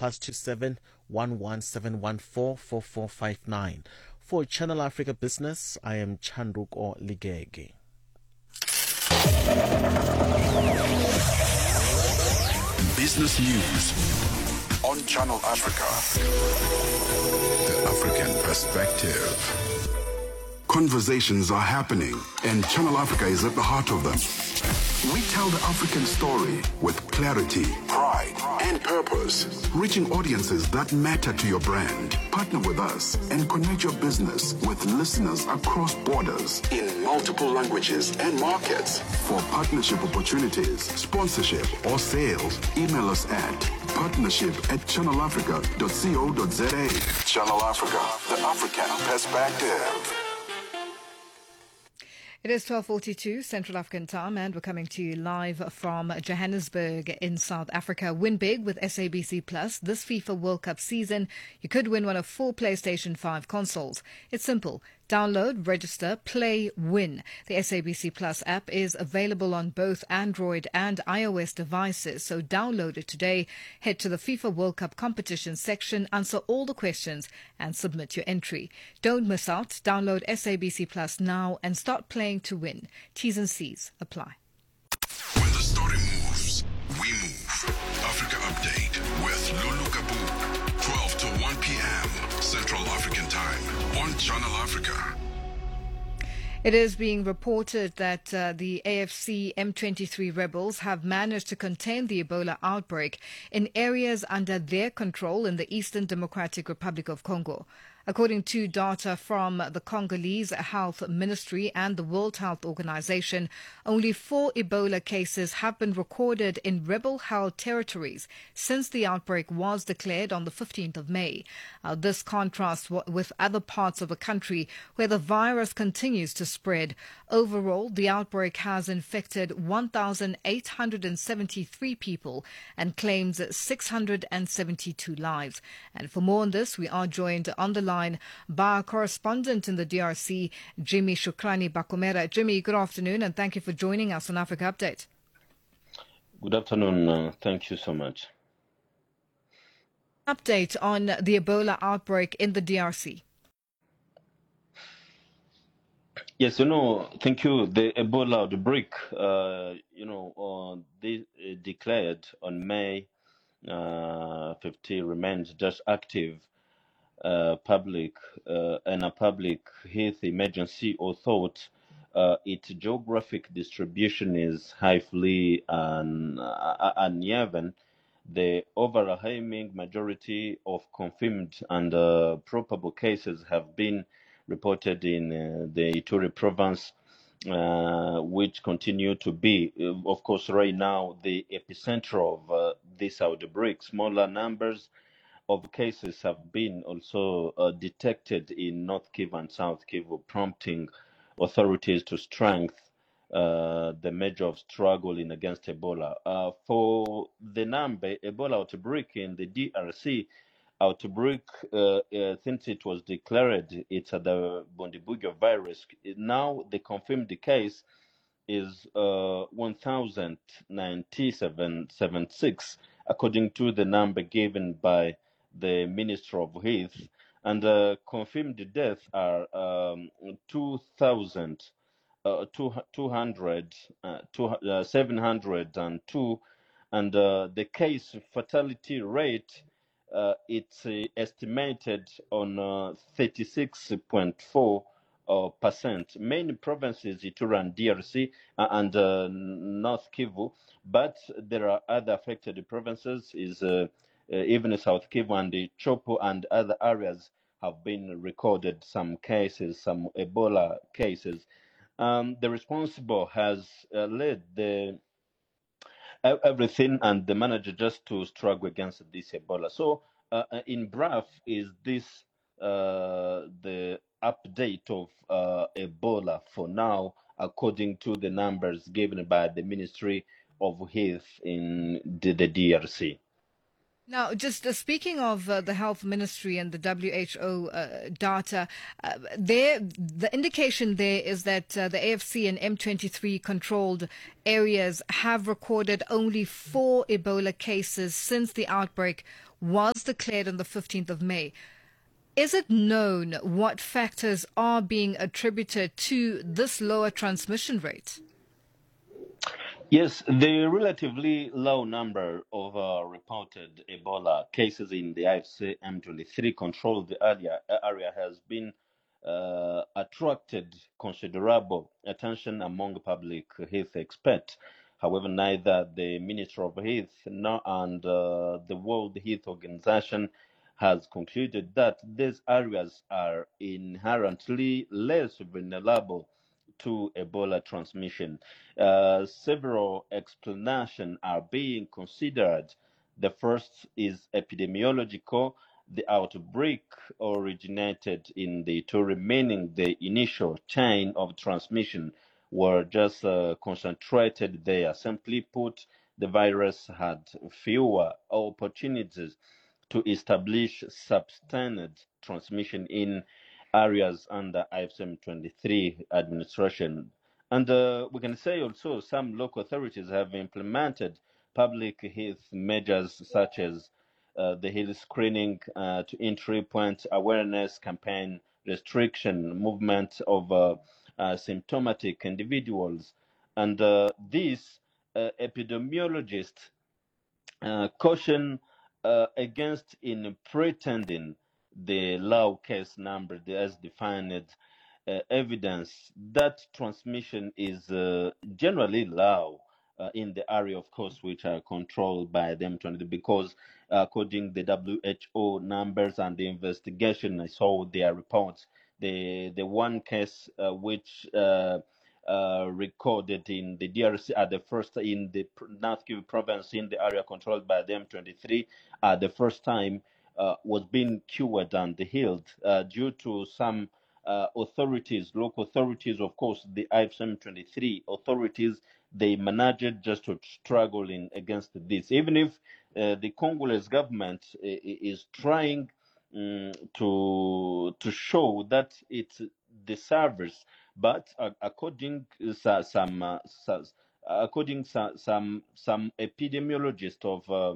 +27 11 714 4459. For Channel Africa Business, I am Chanduko Ligege. Business News on Channel Africa. The African Perspective. Conversations are happening, and Channel Africa is at the heart of them. We tell the African story with clarity, pride, and purpose, reaching audiences that matter to your brand. Partner with us and connect your business with listeners across borders in multiple languages and markets. For partnership opportunities, sponsorship, or sales, email us at partnership@channelafrica.co.za. Channel Africa, the African Perspective. It is 12:42 Central African time, and we're coming to you live from Johannesburg in South Africa. Win big with SABC Plus. This FIFA World Cup season, you could win one of 4 PlayStation 5 consoles. It's simple. Download, register, play, win. The SABC Plus app is available on both Android and iOS devices, so download it today. Head to the FIFA World Cup competition section, answer all the questions, and submit your entry. Don't miss out. Download SABC Plus now and start playing to win. T's and C's apply. When the story moves, we move. Africa Update with Lulu Kabu, 12 to 1 p.m. Central African Time on Channel Africa. It is being reported that the AFC M23 rebels have managed to contain the Ebola outbreak in areas under their control in the Eastern Democratic Republic of Congo. According to data from the Congolese Health Ministry and the World Health Organization, only 4 Ebola cases have been recorded in rebel-held territories since the outbreak was declared on the 15th of May. This contrasts with other parts of the country where the virus continues to spread. Overall, the outbreak has infected 1,873 people and claims 672 lives. And for more on this, we are joined on the line by our correspondent in the DRC, Jimmy Shukrani Bakumera. Jimmy, good afternoon, and thank you for joining us on Africa Update. Good afternoon. Thank you so much. Update on the Ebola outbreak in the DRC. Yes, thank you. The Ebola outbreak, they declared on May 50 remains just active. Public and a public health emergency, although its geographic distribution is highly uneven. The overwhelming majority of confirmed and probable cases have been reported in the Ituri province, which continue to be, of course, right now the epicenter of this outbreak. Smaller numbers of cases have been also detected in North Kivu and South Kivu, prompting authorities to strengthen the measure of struggle in against Ebola. For the Nambe Ebola outbreak in the DRC, outbreak since it was declared it's the Bundibugyo virus. Now the confirmed case is 1,097.76, according to the number given by the Minister of Health, and confirmed deaths are 702, and the case fatality rate it's estimated on 36.4%. Many provinces, Ituri and DRC and North Kivu, but there are other affected provinces, even South Kivu and the Chopo and other areas have been recorded some cases, some Ebola cases. The responsible has led everything and the manager just to struggle against this Ebola. So in brief, is this the update of Ebola for now, according to the numbers given by the Ministry of Health in the DRC? Now, just speaking of the Health Ministry and the WHO data, the indication there is that the AFC and M23 controlled areas have recorded only 4 Ebola cases since the outbreak was declared on the 15th of May. Is it known what factors are being attributed to this lower transmission rate? Yes, the relatively low number of reported Ebola cases in the IFC M23 controlled area has been attracted considerable attention among public health experts. However, neither the Ministry of Health nor and the World Health Organization has concluded that these areas are inherently less vulnerable to Ebola transmission. Several explanations are being considered. The first is epidemiological. The outbreak originated in the Ituri, meaning the initial chain of transmission were just concentrated there. Simply put, the virus had fewer opportunities to establish sustained transmission in areas under IFC M23 administration. And we can say also some local authorities have implemented public health measures such as the health screening to entry point awareness campaign, restriction, movement of symptomatic individuals. And these epidemiologists caution against in pretending the low case number as defined evidence that transmission is generally low in the area, of course, which are controlled by them, because according to the WHO numbers and the investigation, I saw their reports, the one case which recorded in the DRC at the first in the North Kivu province in the area controlled by the M23 at the first time was being cured and healed due to some authorities, local authorities, of course, the IFC M23 authorities, they managed just to struggling against this. Even if the Congolese government is trying to show that it's the service, but according some epidemiologists of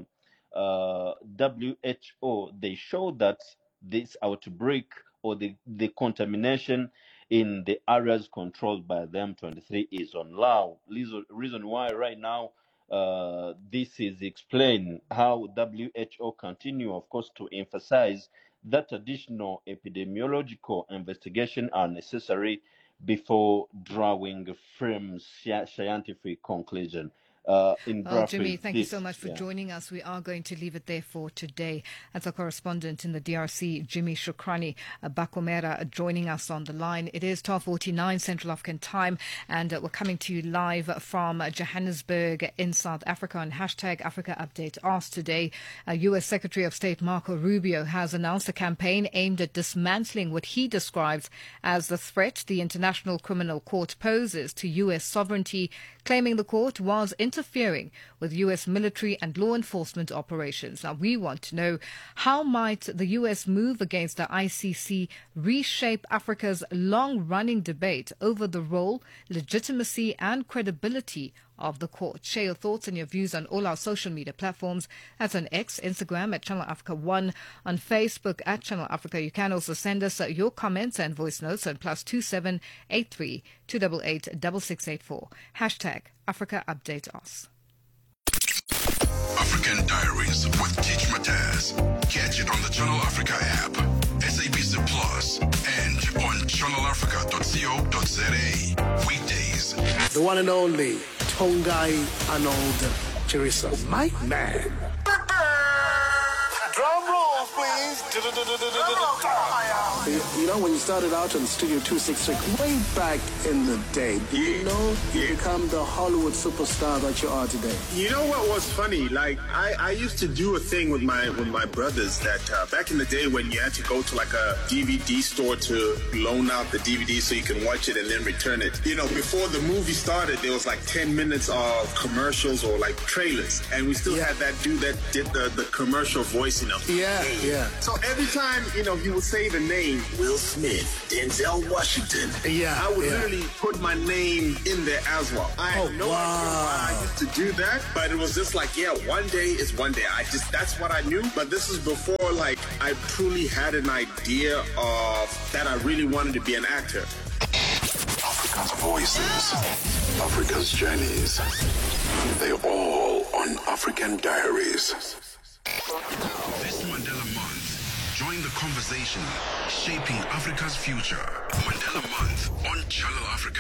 WHO, they show that this outbreak or the contamination in the areas controlled by the M23 is on low. Reason why right now this is explained how WHO continue, of course, to emphasize that additional epidemiological investigation are necessary before drawing firm scientific conclusion. Jimmy, thank you so much for joining us. We are going to leave it there for today. That's our correspondent in the DRC, Jimmy Shukrani Bakomera, joining us on the line. It is 12:49 Central African time, and we're coming to you live from Johannesburg in South Africa on hashtag Africa Update Ask today. U.S. Secretary of State Marco Rubio has announced a campaign aimed at dismantling what he describes as the threat the International Criminal Court poses to U.S. sovereignty, claiming the court was interfering with U.S. military and law enforcement operations. Now, we want to know, how might the U.S. move against the ICC reshape Africa's long-running debate over the role, legitimacy and credibility of the court? Share your thoughts and your views on all our social media platforms. That's on X, Instagram at Channel Africa 1, on Facebook at Channel Africa. You can also send us your comments and voice notes on +27 83 288 6684. Hashtag Africa Update Us. African Diaries with Teach Mataz. Catch it on the Channel Africa app, SABC Plus, and on channelafrica.co.za. Weekdays. The one and only Tongai Arnold Chirisa. My man. Drum roll, please. You know, when you started out on Studio 266, way back in the day, do you know you become the Hollywood superstar that you are today? You know what was funny? Like, I used to do a thing with my brothers that back in the day when you had to go to like a DVD store to loan out the DVD so you can watch it and then return it. You know, before the movie started, there was like 10 minutes of commercials or like trailers. And we still had that dude that did the commercial voice, you know. Yeah. So every time, you know, he would say the name Will Smith, Denzel Washington. I would literally put my name in there as well. I had no idea why I used to do that, but it was just like, one day is one day. That's what I knew. But this is before like I truly had an idea of that I really wanted to be an actor. Africa's voices, Africa's journeys. They're all on African Diaries. This Mandela Month, join the conversation shaping Africa's future. Mandela Month on Channel Africa.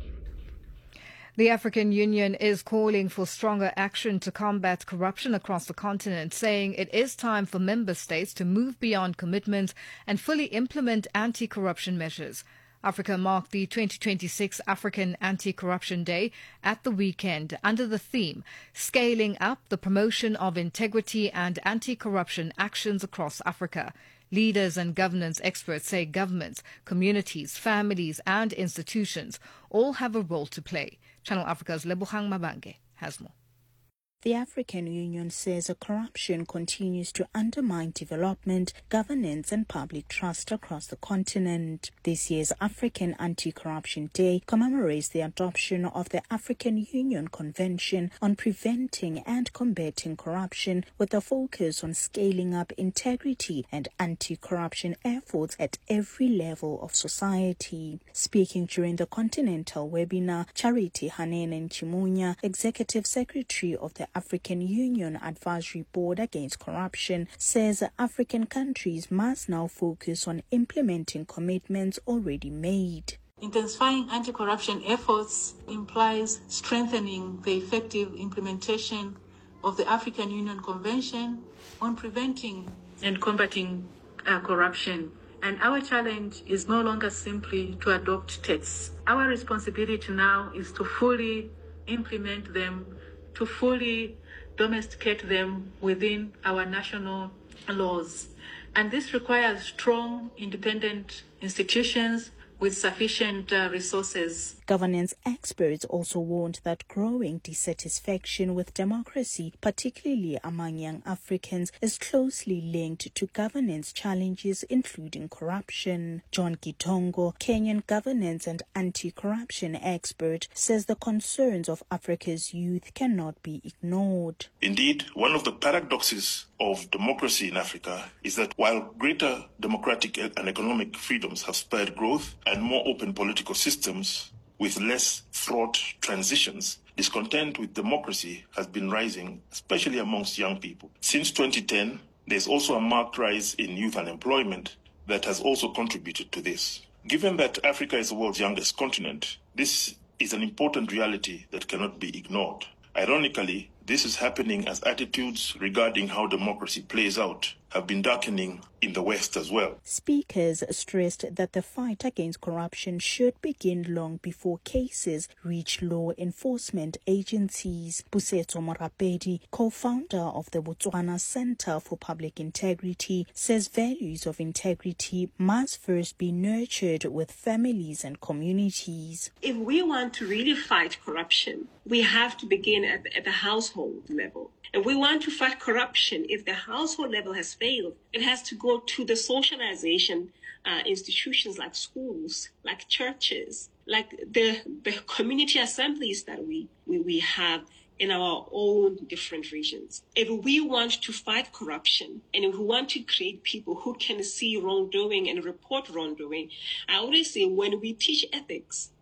The African Union is calling for stronger action to combat corruption across the continent, saying it is time for member states to move beyond commitments and fully implement anti-corruption measures. Africa marked the 2026 African Anti-Corruption Day at the weekend under the theme, Scaling Up the Promotion of Integrity and Anti-Corruption Actions Across Africa. Leaders and governance experts say governments, communities, families and institutions all have a role to play. Channel Africa's Lebogang Mabange has more. The African Union says corruption continues to undermine development, governance and public trust across the continent. This year's African Anti-Corruption Day commemorates the adoption of the African Union Convention on Preventing and Combating Corruption, with a focus on scaling up integrity and anti-corruption efforts at every level of society. Speaking during the continental webinar, Charity Hanene Chimunya, Executive Secretary of the African Union Advisory Board Against Corruption, says African countries must now focus on implementing commitments already made. Intensifying anti-corruption efforts implies strengthening the effective implementation of the African Union Convention on Preventing and Combating Corruption. And our challenge is no longer simply to adopt texts. Our responsibility now is to fully implement them, to fully domesticate them within our national laws. And this requires strong, independent institutions with sufficient resources. Governance experts also warned that growing dissatisfaction with democracy, particularly among young Africans, is closely linked to governance challenges, including corruption. John Gitongo, Kenyan governance and anti-corruption expert, says the concerns of Africa's youth cannot be ignored. Indeed, one of the paradoxes of democracy in Africa is that while greater democratic and economic freedoms have spurred growth and more open political systems with less fraught transitions, discontent with democracy has been rising, especially amongst young people. Since 2010, there's also a marked rise in youth unemployment that has also contributed to this. Given that Africa is the world's youngest continent, this is an important reality that cannot be ignored. Ironically, this is happening as attitudes regarding how democracy plays out have been darkening in the West as well. Speakers stressed that the fight against corruption should begin long before cases reach law enforcement agencies. Pusetso Morapedi, co-founder of the Botswana Center for Public Integrity, says values of integrity must first be nurtured with families and communities. If we want to really fight corruption, we have to begin at the household level. If we want to fight corruption, if the household level has failed, it has to go to the socialization institutions like schools, like churches, like the community assemblies that we have in our own different regions. If we want to fight corruption and if we want to create people who can see wrongdoing and report wrongdoing, I always say when we teach ethics,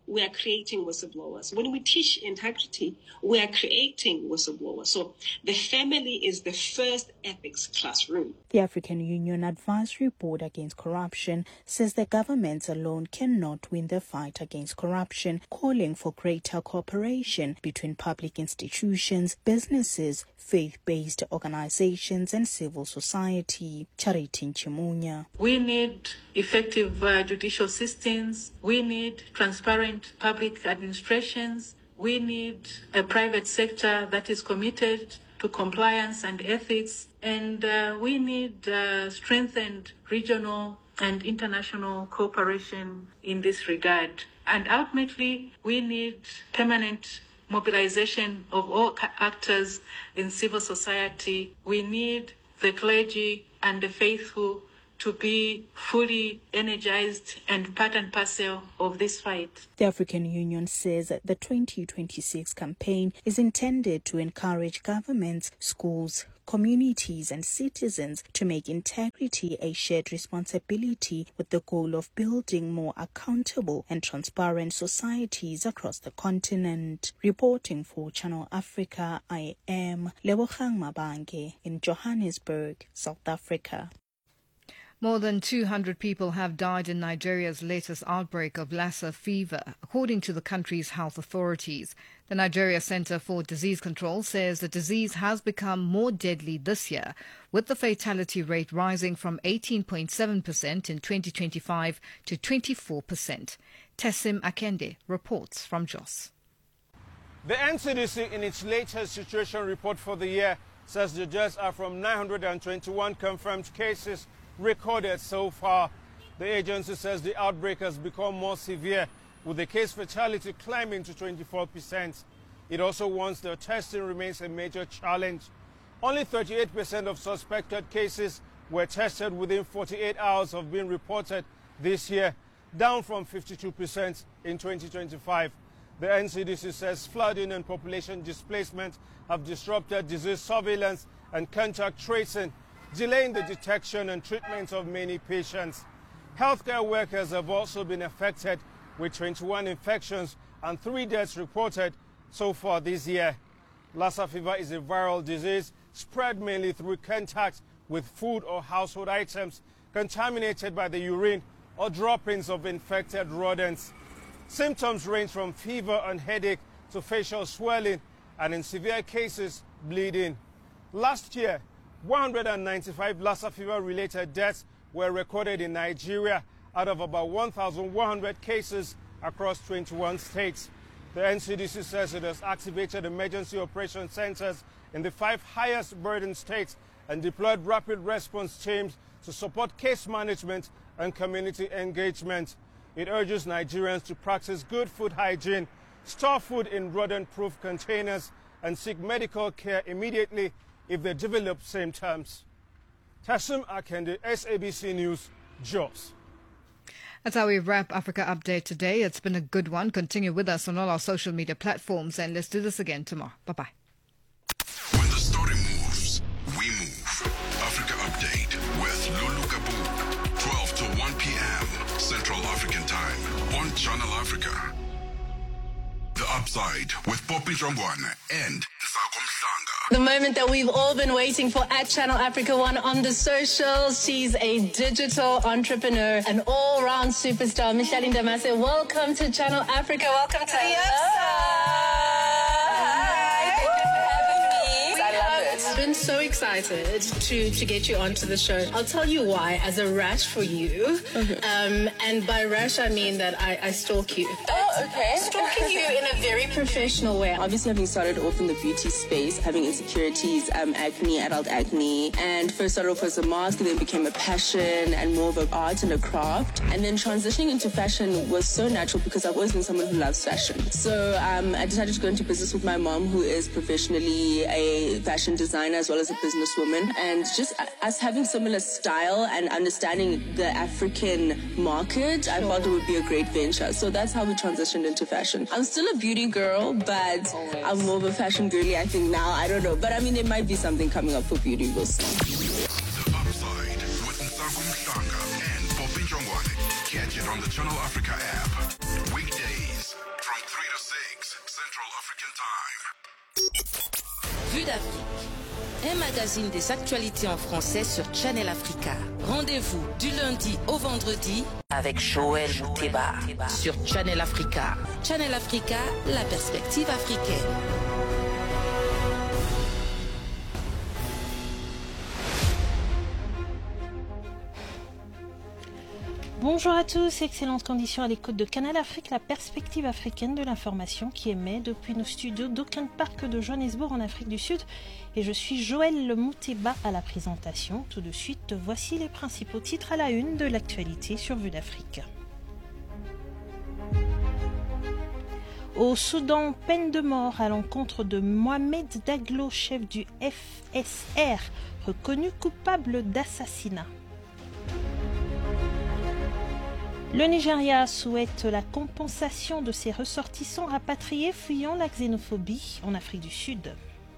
we are creating whistleblowers. When we teach integrity, we are creating whistleblowers. So the family is the first ethics classroom. The African Union Advisory Board Against Corruption says the governments alone cannot win the fight against corruption, calling for greater cooperation between public institutions, businesses, faith-based organizations and civil society. Charity Chimunya. We need effective judicial systems. We need transparent public administrations. We need a private sector that is committed to compliance and ethics. And we need strengthened regional and international cooperation in this regard. And ultimately, we need permanent mobilization of all actors in civil society. We need the clergy and the faithful to be fully energized and part and parcel of this fight. The African Union says that the 2026 campaign is intended to encourage governments, schools, communities and citizens to make integrity a shared responsibility with the goal of building more accountable and transparent societies across the continent. Reporting for Channel Africa, I am Lebogang Mabange in Johannesburg, South Africa. More than 200 people have died in Nigeria's latest outbreak of Lassa fever, according to the country's health authorities. The Nigeria Center for Disease Control says the disease has become more deadly this year, with the fatality rate rising from 18.7% in 2025 to 24%. Tessim Akende reports from Jos. The NCDC, in its latest situation report for the year, says the deaths are from 921 confirmed cases recorded so far. The agency says the outbreak has become more severe, with the case fatality climbing to 24%. It also warns that testing remains a major challenge. Only 38% of suspected cases were tested within 48 hours of being reported this year, down from 52% in 2025. The NCDC says flooding and population displacement have disrupted disease surveillance and contact tracing, delaying the detection and treatment of many patients. Healthcare workers have also been affected, with 21 infections and 3 deaths reported so far this year. Lassa fever is a viral disease spread mainly through contact with food or household items contaminated by the urine or droppings of infected rodents. Symptoms range from fever and headache to facial swelling and, in severe cases, bleeding. Last year, 195 Lassa fever-related deaths were recorded in Nigeria out of about 1,100 cases across 21 states. The NCDC says it has activated emergency operation centers in the 5 highest burden states and deployed rapid response teams to support case management and community engagement. It urges Nigerians to practice good food hygiene, store food in rodent-proof containers, and seek medical care immediately if they develop symptoms. Tessim Akende, SABC News, Jos. That's how we wrap Africa Update today. It's been a good one. Continue with us on all our social media platforms, and let's do this again tomorrow. Bye-bye. When the story moves, we move. Africa Update with Lulu Kabu, 12 to 1 p.m. Central African Time on Channel Africa. The Upside with Poppy Jongwana and Nsako Mhlanga. The moment that we've all been waiting for at Channel Africa One on the socials. She's a digital entrepreneur, an all-round superstar. Micheline Damase, welcome to Channel Africa. Welcome to the Upside. I've been so excited to get you onto the show. I'll tell you why, as a rash for you. And by rash, I mean that I stalk you. Oh, okay. Stalking you in a very professional way. Obviously, having started off in the beauty space, having insecurities, acne, adult acne, and first started off as a mask, then became a passion and more of an art and a craft. And then transitioning into fashion was so natural because I've always been someone who loves fashion. So I decided to go into business with my mom, who is professionally a fashion designer as well as a businesswoman. And just us having similar style and understanding the African market, I felt it would be a great venture. So that's how we transitioned into fashion. I'm still a beauty girl, but I'm more of a fashion girly, I think now. I don't know. But I mean, there might be something coming up for beauty. We'll see. The Upside with Nsako Mhlanga and Poppy Jongwane. Catch it on the Channel Africa app. Weekdays Vue d'Afrique, un magazine des actualités en français sur Channel Africa. Rendez-vous du lundi au vendredi avec Joël Mouteba sur Channel Africa. Channel Africa, la perspective africaine. Bonjour à tous, excellentes conditions à l'écoute de Canal Afrique, la perspective africaine de l'information qui émet depuis nos studios d'Auckland Park de Johannesburg en Afrique du Sud. Et je suis Joël Mouteba à la présentation. Tout de suite, voici les principaux titres à la une de l'actualité sur Vue d'Afrique. Au Soudan, peine de mort à l'encontre de Mohamed Daglo, chef du FSR, reconnu coupable d'assassinat. Le Nigeria souhaite la compensation de ses ressortissants rapatriés fuyant la xénophobie en Afrique du Sud.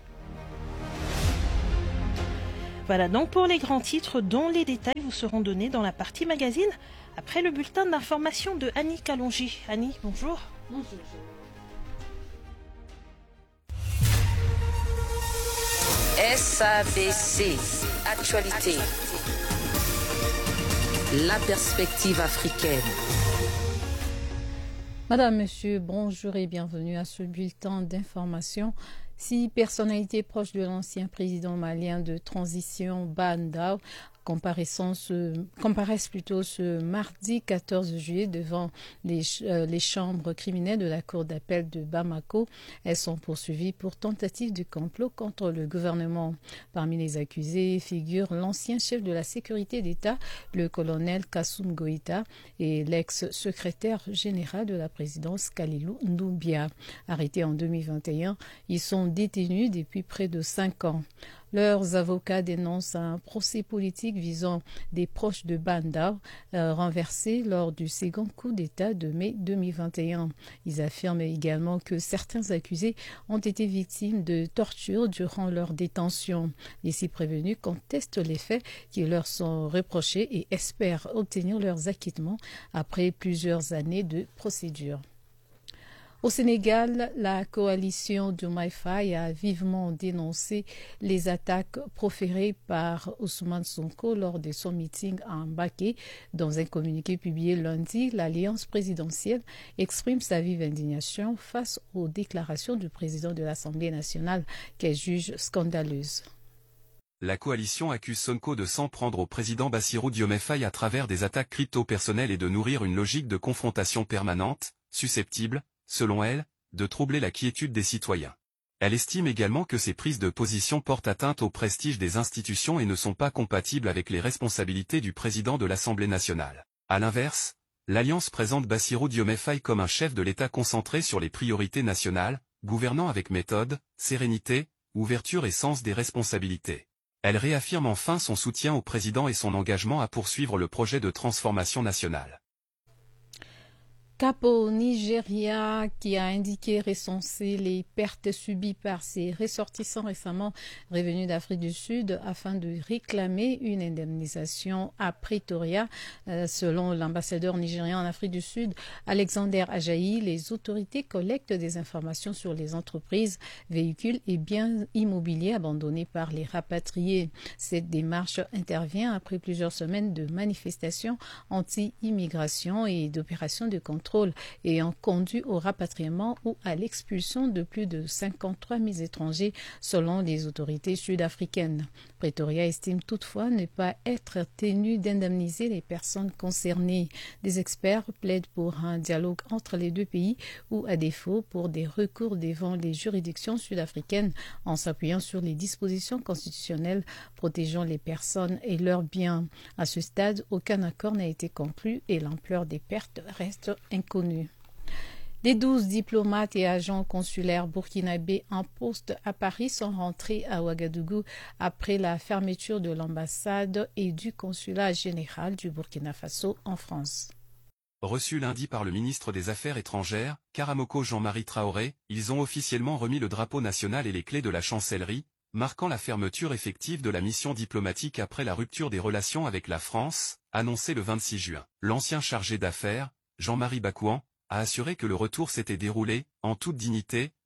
Voilà donc pour les grands titres dont les détails vous seront donnés dans la partie magazine après le bulletin d'information de Annie Kalonji. Annie, bonjour. Bonjour. SABC, actualité. La perspective africaine. Madame, Monsieur, bonjour et bienvenue à ce bulletin d'information. 6 personnalités proches de l'ancien président malien de transition Ba Ndaw comparaissent ce mardi 14 juillet devant les chambres criminelles de la cour d'appel de Bamako. Elles sont poursuivies pour tentative de complot contre le gouvernement. Parmi les accusés figurent l'ancien chef de la sécurité d'État, le colonel Kassoum Goïta, et l'ex-secrétaire général de la présidence Kalilou Ndoubia. Arrêtés en 2021, ils sont détenus depuis près de 5 ans. Leurs avocats dénoncent un procès politique visant des proches de Ba Ndaw renversés lors du second coup d'État de mai 2021. Ils affirment également que certains accusés ont été victimes de tortures durant leur détention. Les 6 prévenus contestent les faits qui leur sont reprochés et espèrent obtenir leurs acquittements après plusieurs années de procédure. Au Sénégal, la coalition Diomaye Faye a vivement dénoncé les attaques proférées par Ousmane Sonko lors de son meeting à Mbacké. Dans un communiqué publié lundi, l'Alliance présidentielle exprime sa vive indignation face aux déclarations du président de l'Assemblée nationale qu'elle juge scandaleuses. La coalition accuse Sonko de s'en prendre au président Bassirou Diomaye Faye à travers des attaques crypto-personnelles et de nourrir une logique de confrontation permanente, susceptible, selon elle, de troubler la quiétude des citoyens. Elle estime également que ces prises de position portent atteinte au prestige des institutions et ne sont pas compatibles avec les responsabilités du président de l'Assemblée nationale. À l'inverse, l'Alliance présente Bassirou Diomaye Faye comme un chef de l'État concentré sur les priorités nationales, gouvernant avec méthode, sérénité, ouverture et sens des responsabilités. Elle réaffirme enfin son soutien au président et son engagement à poursuivre le projet de transformation nationale. Cap au Nigeria, qui a indiqué recenser les pertes subies par ses ressortissants récemment revenus d'Afrique du Sud afin de réclamer une indemnisation à Pretoria. Selon l'ambassadeur nigérien en Afrique du Sud, Alexander Ajayi, les autorités collectent des informations sur les entreprises, véhicules et biens immobiliers abandonnés par les rapatriés. Cette démarche intervient après plusieurs semaines de manifestations anti-immigration et d'opérations de contrôle ayant conduit au rapatriement ou à l'expulsion de plus de 53 000 étrangers selon les autorités sud-africaines. Pretoria estime toutefois ne pas être tenu d'indemniser les personnes concernées. Des experts plaident pour un dialogue entre les deux pays ou à défaut pour des recours devant les juridictions sud-africaines en s'appuyant sur les dispositions constitutionnelles protégeant les personnes et leurs biens. À ce stade, aucun accord n'a été conclu et l'ampleur des pertes reste inconnue. Les 12 diplomates et agents consulaires burkinabés en poste à Paris sont rentrés à Ouagadougou après la fermeture de l'ambassade et du consulat général du Burkina Faso en France. Reçus lundi par le ministre des Affaires étrangères, Karamoko Jean-Marie Traoré, ils ont officiellement remis le drapeau national et les clés de la chancellerie, marquant la fermeture effective de la mission diplomatique après la rupture des relations avec la France, annoncée le 26 juin. L'ancien chargé d'affaires, Jean-Marie Bakouan, a assuré que le retour s'était déroulé, en toute dignité,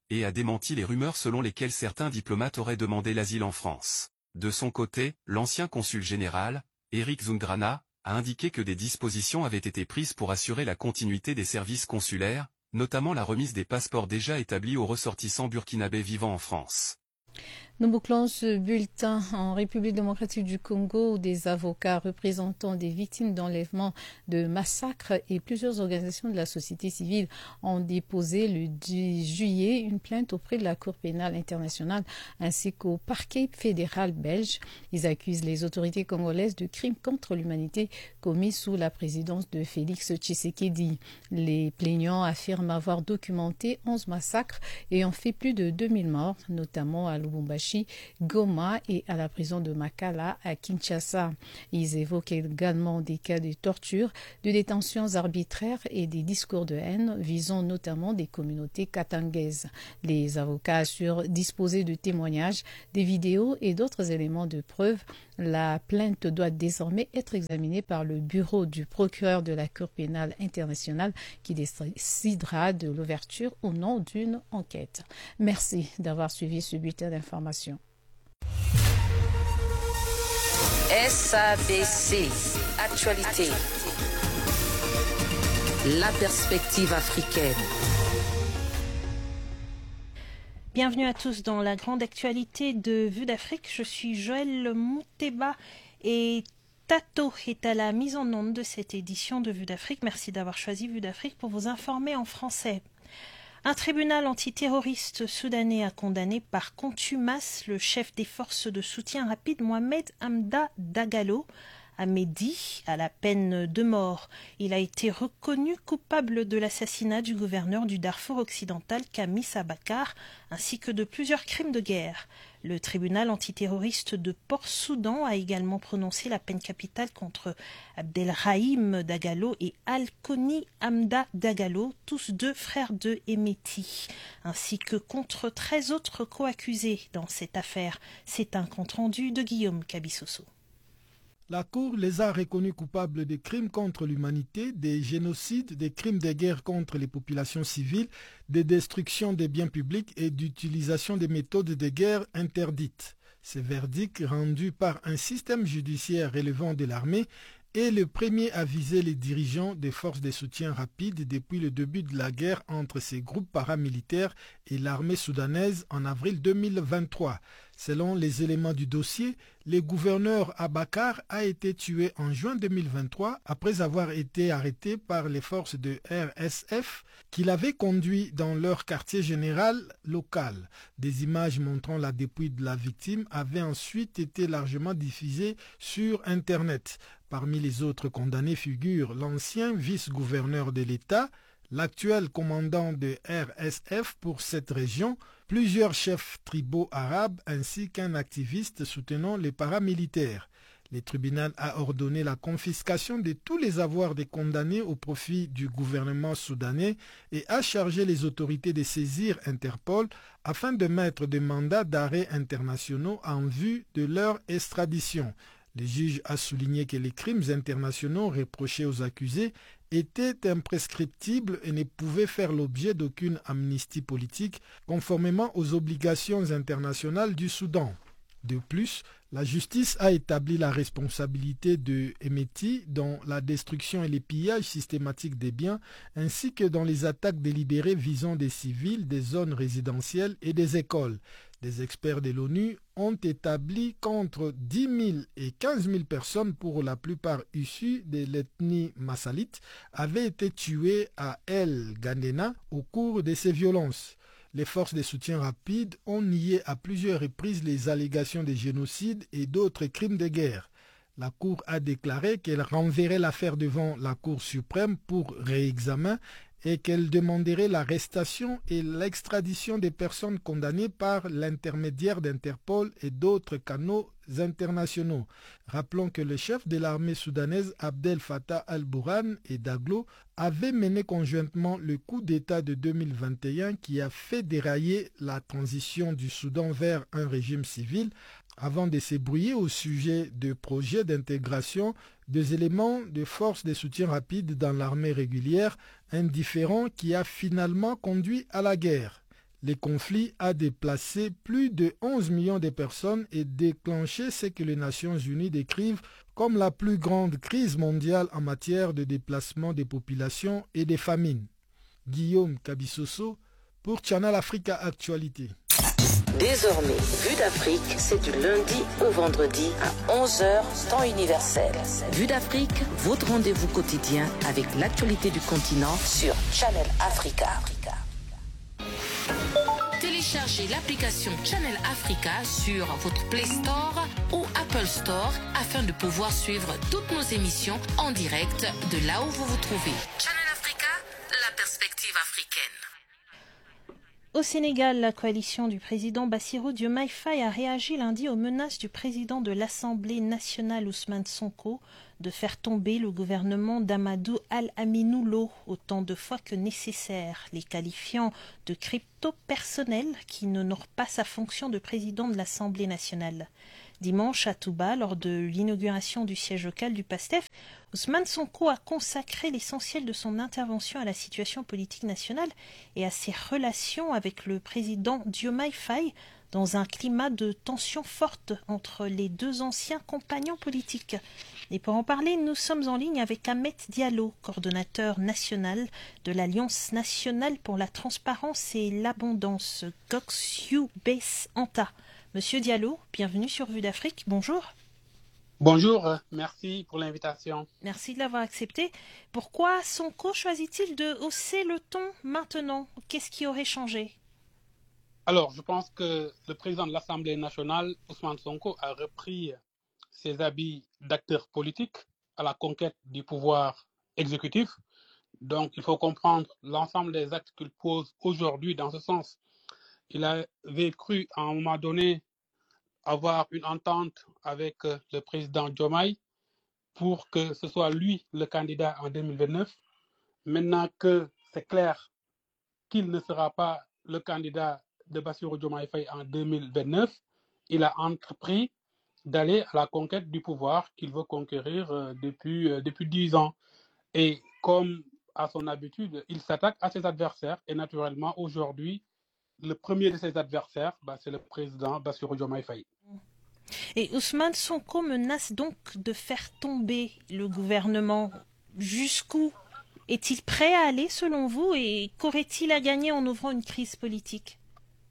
et a démenti les rumeurs selon lesquelles certains diplomates auraient demandé l'asile en France. De son côté, l'ancien consul général, Eric Zungrana, a indiqué que des dispositions avaient été prises pour assurer la continuité des services consulaires, notamment la remise des passeports déjà établis aux ressortissants burkinabés vivant en France. Nous bouclons ce bulletin en République démocratique du Congo où des avocats représentant des victimes d'enlèvement, de massacres et plusieurs organisations de la société civile ont déposé le 10 juillet une plainte auprès de la Cour pénale internationale ainsi qu'au parquet fédéral belge. Ils accusent les autorités congolaises de crimes contre l'humanité commis sous la présidence de Félix Tshisekedi. Les plaignants affirment avoir documenté 11 massacres et ont fait plus de 2000 morts, notamment à Lubumbashi, Goma et à la prison de Makala à Kinshasa. Ils évoquent également des cas de torture, de détentions arbitraires et des discours de haine visant notamment des communautés katangaises. Les avocats assurent disposer de témoignages, des vidéos et d'autres éléments de preuve. La plainte doit désormais être examinée par le bureau du procureur de la Cour pénale internationale qui décidera de l'ouverture ou non d'une enquête. Merci d'avoir suivi ce bulletin d'information. SABC, actualité. La perspective africaine. Bienvenue à tous dans la grande actualité de Vue d'Afrique. Je suis Joël Mouteba et Tato est à la mise en onde de cette édition de Vue d'Afrique. Merci d'avoir choisi Vue d'Afrique pour vous informer en français. Un tribunal antiterroriste soudanais a condamné par contumace le chef des forces de soutien rapide Mohamed Hamda Dagalo à Mehdi à la peine de mort. Il a été reconnu coupable de l'assassinat du gouverneur du Darfour occidental Kamis Abakar ainsi que de plusieurs crimes de guerre. Le tribunal antiterroriste de Port-Soudan a également prononcé la peine capitale contre Abdelrahim Dagalo et Al-Koni Hamda Dagalo, tous deux frères de Emeti, ainsi que contre 13 autres co-accusés dans cette affaire. C'est un compte-rendu de Guillaume Cabissoso. La Cour les a reconnus coupables de crimes contre l'humanité, des génocides, des crimes de guerre contre les populations civiles, de destruction des biens publics et d'utilisation des méthodes de guerre interdites. Ces verdicts, rendus par un système judiciaire relevant de l'armée, est le premier à viser les dirigeants des forces de soutien rapide depuis le début de la guerre entre ces groupes paramilitaires et l'armée soudanaise en avril 2023. Selon les éléments du dossier, le gouverneur Abakar a été tué en juin 2023 après avoir été arrêté par les forces de RSF qui l'avaient conduit dans leur quartier général local. Des images montrant la dépouille de la victime avaient ensuite été largement diffusées sur Internet. Parmi les autres condamnés figure l'ancien vice-gouverneur de l'État, l'actuel commandant de RSF pour cette région, plusieurs chefs tribaux arabes ainsi qu'un activiste soutenant les paramilitaires. Le tribunal a ordonné la confiscation de tous les avoirs des condamnés au profit du gouvernement soudanais et a chargé les autorités de saisir Interpol afin de mettre des mandats d'arrêt internationaux en vue de leur extradition. Le juge a souligné que les crimes internationaux reprochés aux accusés étaient imprescriptibles et ne pouvaient faire l'objet d'aucune amnistie politique, conformément aux obligations internationales du Soudan. De plus, la justice a établi la responsabilité de Emeti dans la destruction et les pillages systématiques des biens, ainsi que dans les attaques délibérées visant des civils, des zones résidentielles et des écoles. Des experts de l'ONU ont établi qu'entre 10 000 et 15 000 personnes, pour la plupart issues de l'ethnie massalite, avaient été tuées à El Gandena au cours de ces violences. Les forces de soutien rapide ont nié à plusieurs reprises les allégations de génocide et d'autres crimes de guerre. La Cour a déclaré qu'elle renverrait l'affaire devant la Cour suprême pour réexamen et qu'elle demanderait l'arrestation et l'extradition des personnes condamnées par l'intermédiaire d'Interpol et d'autres canaux internationaux. Rappelons que le chef de l'armée soudanaise Abdel Fattah al-Burhan et Daglo avaient mené conjointement le coup d'État de 2021 qui a fait dérailler la transition du Soudan vers un régime civil avant de s'ébrouiller au sujet de projets d'intégration des éléments de forces de soutien rapide dans l'armée régulière, indifférent qui a finalement conduit à la guerre. Le conflit a déplacé plus de 11 millions de personnes et déclenché ce que les Nations Unies décrivent comme la plus grande crise mondiale en matière de déplacement des populations et des famines. Guillaume Kabissoso pour Channel Africa Actualité. Désormais, Vue d'Afrique, c'est du lundi au vendredi à 11h, temps universel. Vue d'Afrique, votre rendez-vous quotidien avec l'actualité du continent sur Channel Africa. Téléchargez l'application Channel Africa sur votre Play Store ou Apple Store afin de pouvoir suivre toutes nos émissions en direct de là où vous vous trouvez. Channel Africa, la perspective africaine. Au Sénégal, la coalition du président Bassirou Diomaye Faye a réagi lundi aux menaces du président de l'Assemblée nationale Ousmane Sonko de faire tomber le gouvernement d'Amadou Al-Aminou Lo autant de fois que nécessaire, les qualifiant de crypto-personnels qui n'honorent pas sa fonction de président de l'Assemblée nationale. Dimanche, à Touba, lors de l'inauguration du siège local du PASTEF, Ousmane Sonko a consacré l'essentiel de son intervention à la situation politique nationale et à ses relations avec le président Diomaye Faye dans un climat de tension forte entre les deux anciens compagnons politiques. Et pour en parler, nous sommes en ligne avec Ahmed Diallo, coordonnateur national de l'Alliance nationale pour la transparence et l'abondance, Gox-U-Base Anta. Monsieur Diallo, bienvenue sur Vue d'Afrique. Bonjour. Bonjour, merci pour l'invitation. Merci de l'avoir accepté. Pourquoi Sonko choisit-il de hausser le ton maintenant? Qu'est-ce qui aurait changé? Alors, je pense que le président de l'Assemblée nationale, Ousmane Sonko, a repris ses habits d'acteur politique à la conquête du pouvoir exécutif. Donc, il faut comprendre l'ensemble des actes qu'il pose aujourd'hui dans ce sens. Il avait cru à un moment donné avoir une entente avec le président Diomaye pour que ce soit lui le candidat en 2029. Maintenant que c'est clair qu'il ne sera pas le candidat de Bassirou Diomaye Faye en 2029, il a entrepris d'aller à la conquête du pouvoir qu'il veut conquérir depuis 10 ans. Et comme à son habitude, il s'attaque à ses adversaires. Et naturellement, aujourd'hui, le premier de ses adversaires, c'est le président Bassirou Diomaye Faye. Et Ousmane Sonko menace donc de faire tomber le gouvernement. Jusqu'où est-il prêt à aller selon vous et qu'aurait-il à gagner en ouvrant une crise politique?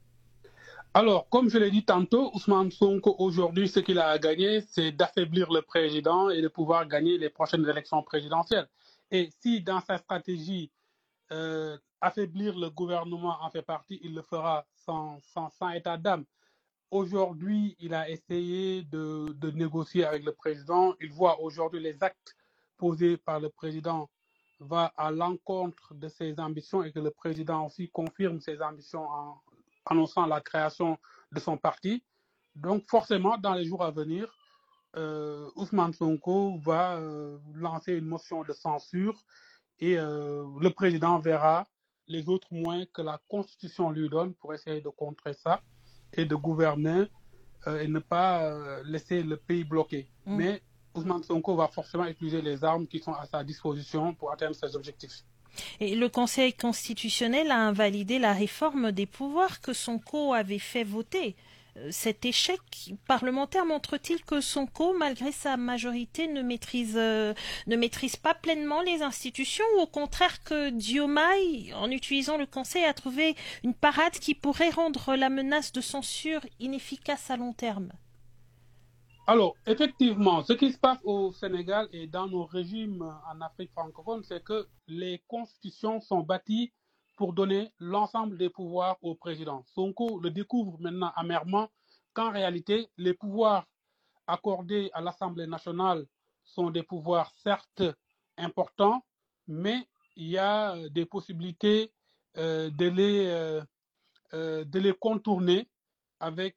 Alors, comme je l'ai dit tantôt, Ousmane Sonko aujourd'hui, ce qu'il a à gagner, c'est d'affaiblir le président et de pouvoir gagner les prochaines élections présidentielles. Et si dans sa stratégie, affaiblir le gouvernement en fait partie, il le fera sans état d'âme. Aujourd'hui, il a essayé de négocier avec le président. Il voit aujourd'hui les actes posés par le président va à l'encontre de ses ambitions et que le président aussi confirme ses ambitions en annonçant la création de son parti. Donc forcément, dans les jours à venir, Ousmane Sonko va lancer une motion de censure et le président verra les autres moyens que la Constitution lui donne pour essayer de contrer ça et de gouverner et ne pas laisser le pays bloqué. Mais Ousmane Sonko va forcément utiliser les armes qui sont à sa disposition pour atteindre ses objectifs. Et le Conseil constitutionnel a invalidé la réforme des pouvoirs que Sonko avait fait voter. Cet échec parlementaire montre-t-il que Sonko, malgré sa majorité, ne maîtrise pas pleinement les institutions ou au contraire que Diomaye, en utilisant le Conseil, a trouvé une parade qui pourrait rendre la menace de censure inefficace à long terme? Alors, effectivement, ce qui se passe au Sénégal et dans nos régimes en Afrique francophone, c'est que les constitutions sont bâties pour donner l'ensemble des pouvoirs au président. Sonko le découvre maintenant amèrement qu'en réalité, les pouvoirs accordés à l'Assemblée nationale sont des pouvoirs certes importants, mais il y a des possibilités de les contourner avec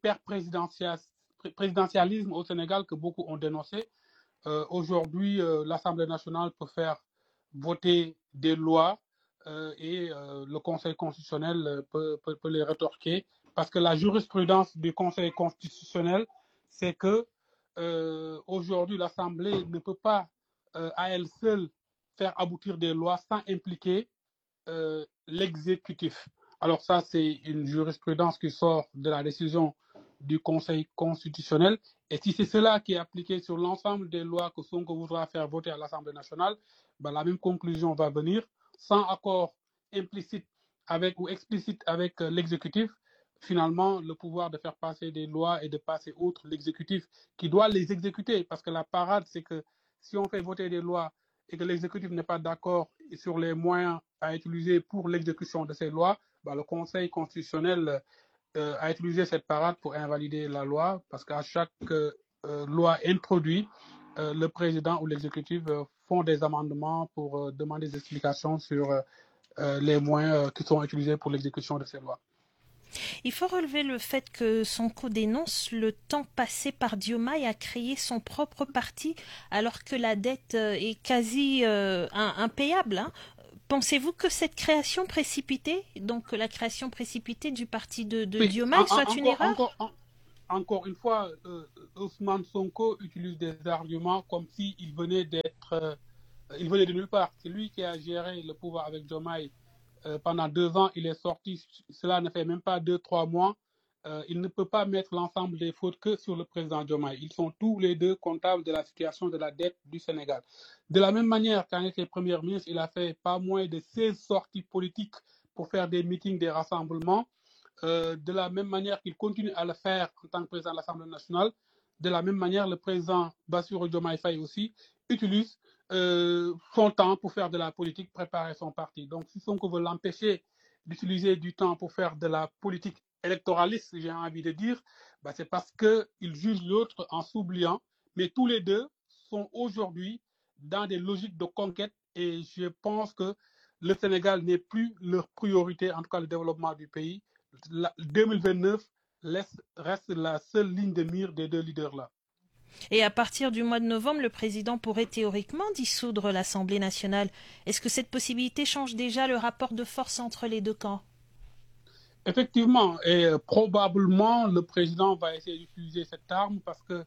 l'hyperprésidentialisme au Sénégal que beaucoup ont dénoncé. Aujourd'hui, l'Assemblée nationale peut faire voter des lois et le Conseil constitutionnel peut les rétorquer parce que la jurisprudence du Conseil constitutionnel, c'est que aujourd'hui, l'Assemblée ne peut pas à elle seule faire aboutir des lois sans impliquer l'exécutif. Alors ça, c'est une jurisprudence qui sort de la décision du Conseil constitutionnel. Et si c'est cela qui est appliqué sur l'ensemble des lois que Sonko voudra faire voter à l'Assemblée nationale, ben la même conclusion va venir. Sans accord implicite ou explicite avec l'exécutif, finalement, le pouvoir de faire passer des lois et de passer outre l'exécutif qui doit les exécuter. Parce que la parade, c'est que si on fait voter des lois et que l'exécutif n'est pas d'accord sur les moyens à utiliser pour l'exécution de ces lois, ben, le Conseil constitutionnel a utilisé cette parade pour invalider la loi, parce qu'à chaque loi introduite, le président ou l'exécutif font des amendements pour demander des explications sur les moyens qui sont utilisés pour l'exécution de ces lois. Il faut relever le fait que Sonko dénonce le temps passé par Diomaye à créer son propre parti alors que la dette est quasi impayable. Hein. Pensez-vous que cette création précipitée, donc la création précipitée du parti de oui, Diomaye, soit une erreur? Encore une fois, Ousmane Sonko utilise des arguments comme s'il venait il venait de nulle part. C'est lui qui a géré le pouvoir avec Diomaye pendant 2 ans. Il est sorti, cela ne fait même pas 2-3 mois. Il ne peut pas mettre l'ensemble des fautes que sur le président Diomaye. Ils sont tous les deux comptables de la situation de la dette du Sénégal. De la même manière, quand il était Premier ministre, il a fait pas moins de 16 sorties politiques pour faire des meetings, des rassemblements. De la même manière qu'il continue à le faire en tant que président de l'Assemblée nationale, de la même manière, le président Bassirou Diomaye Faye aussi utilise son temps pour faire de la politique, préparer son parti. Donc, si Sonko veut l'empêcher d'utiliser du temps pour faire de la politique électoraliste, j'ai envie de dire, bah c'est parce qu'il juge l'autre en s'oubliant. Mais tous les deux sont aujourd'hui dans des logiques de conquête et je pense que le Sénégal n'est plus leur priorité, en tout cas le développement du pays. 2029 reste la seule ligne de mire des deux leaders-là. Et à partir du mois de novembre, le président pourrait théoriquement dissoudre l'Assemblée nationale. Est-ce que cette possibilité change déjà le rapport de force entre les deux camps? Effectivement, et probablement le président va essayer d'utiliser cette arme parce que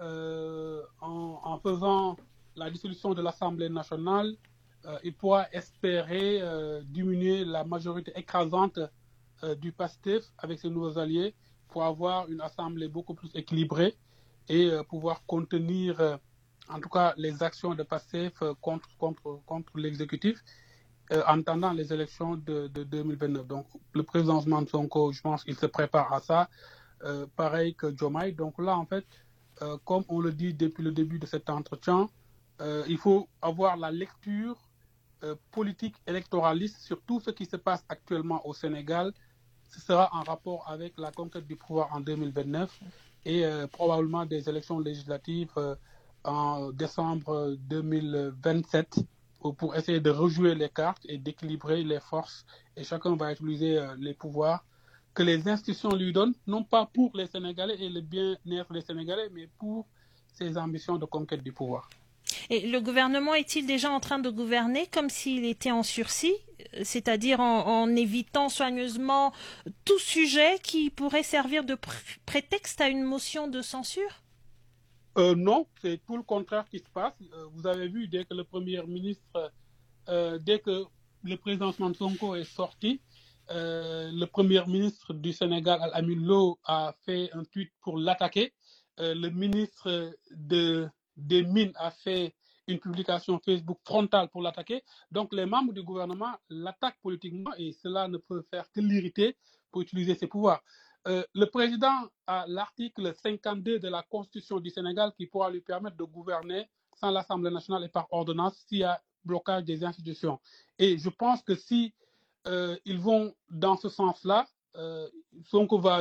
en faisant la dissolution de l'Assemblée nationale, il pourra espérer diminuer la majorité écrasante du PASTEF avec ses nouveaux alliés pour avoir une assemblée beaucoup plus équilibrée et pouvoir contenir en tout cas les actions de PASTEF contre l'exécutif en attendant les élections de 2029. Donc le président Ousmane Sonko, je pense qu'il se prépare à ça, pareil que Diomaye. Donc là, en fait, comme on le dit depuis le début de cet entretien, il faut avoir la lecture politique électoraliste sur tout ce qui se passe actuellement au Sénégal. Ce sera en rapport avec la conquête du pouvoir en 2029 et probablement des élections législatives en décembre 2027 pour essayer de rejouer les cartes et d'équilibrer les forces. Et chacun va utiliser les pouvoirs que les institutions lui donnent, non pas pour les Sénégalais et le bien-être des Sénégalais, mais pour ses ambitions de conquête du pouvoir. Et le gouvernement est-il déjà en train de gouverner comme s'il était en sursis, c'est-à-dire en évitant soigneusement tout sujet qui pourrait servir de prétexte à une motion de censure? Non, c'est tout le contraire qui se passe. Vous avez vu, dès que le Premier ministre, dès que le président Ousmane Sonko est sorti, le Premier ministre du Sénégal, Al-Amin Lo, a fait un tweet pour l'attaquer. Le ministre des Mines a fait une publication Facebook frontale pour l'attaquer. Donc les membres du gouvernement l'attaquent politiquement et cela ne peut faire que l'irriter pour utiliser ses pouvoirs. Le président a l'article 52 de la Constitution du Sénégal qui pourra lui permettre de gouverner sans l'Assemblée nationale et par ordonnance s'il y a blocage des institutions. Et je pense que si ils vont dans ce sens-là, Sonko va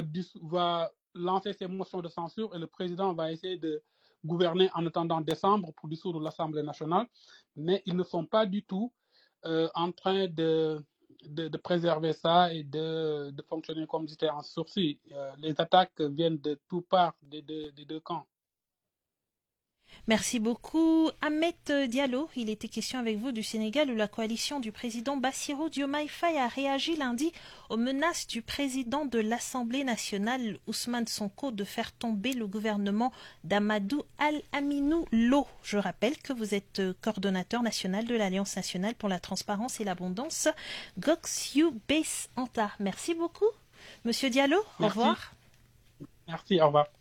lancer ses motions de censure et le président va essayer de gouverner en attendant décembre pour dissoudre l'Assemblée nationale. Mais ils ne sont pas du tout en train de préserver ça et de fonctionner comme si c'était en sursis. Les attaques viennent de toutes parts des deux camps. Merci beaucoup. Ahmed Diallo, il était question avec vous du Sénégal où la coalition du président Bassirou Diomaye Faye a réagi lundi aux menaces du président de l'Assemblée nationale Ousmane Sonko de faire tomber le gouvernement d'Amadou Al-Aminou Lo. Je rappelle que vous êtes coordonnateur national de l'Alliance nationale pour la transparence et l'abondance, Goxiu Base Anta. Merci beaucoup. Monsieur Diallo, au revoir. Merci, au revoir.